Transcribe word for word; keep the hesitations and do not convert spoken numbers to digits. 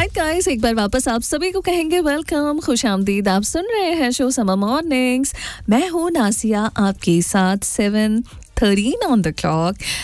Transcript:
Right guys, एक बार वापस आप सभी को कहेंगे वेलकम, खुशामदीद। आप सुन रहे हैं शो समर मॉर्निंग्स। मैं हूँ नासिया आपके साथ, seven thirteen on the clock.